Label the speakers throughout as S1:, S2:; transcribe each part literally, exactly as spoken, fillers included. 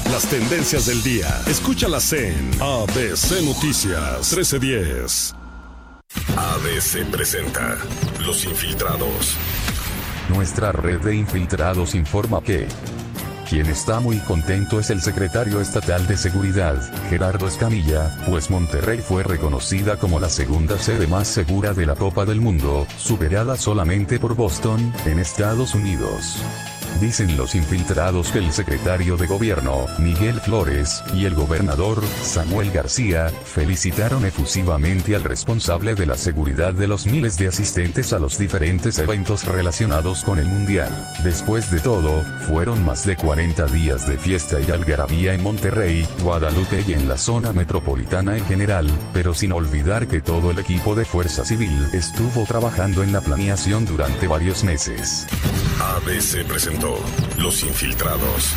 S1: Las tendencias del día. Escúchalas en A B C Noticias trece diez. A B C presenta Los Infiltrados.
S2: Nuestra red de infiltrados informa que quien está muy contento es el secretario estatal de Seguridad, Gerardo Escamilla, pues Monterrey fue reconocida como la segunda sede más segura de la Copa del Mundo, superada solamente por Boston, en Estados Unidos. Dicen los infiltrados que el secretario de Gobierno, Miguel Flores, y el gobernador, Samuel García, felicitaron efusivamente al responsable de la seguridad de los miles de asistentes a los diferentes eventos relacionados con el Mundial. Después de todo, fueron más de cuarenta días de fiesta y algarabía en Monterrey, Guadalupe y en la zona metropolitana en general, pero sin olvidar que todo el equipo de Fuerza Civil estuvo trabajando en la planeación durante varios meses.
S1: A B C presentó Los Infiltrados.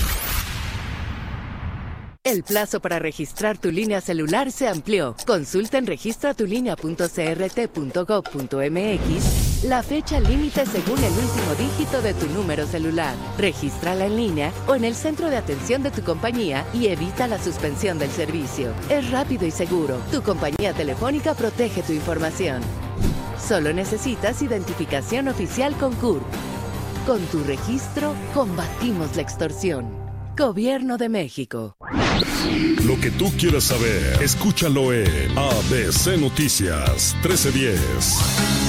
S3: El plazo para registrar tu línea celular se amplió. Consulta en registra tu línea punto c r t punto gov punto m x la fecha límite según el último dígito de tu número celular. Regístrala en línea o en el centro de atención de tu compañía y evita la suspensión del servicio. Es rápido y seguro. Tu compañía telefónica protege tu información. Solo necesitas identificación oficial con C U R P. Con tu registro, combatimos la extorsión. Gobierno de México.
S1: Lo que tú quieras saber, escúchalo en A B C Noticias trece diez.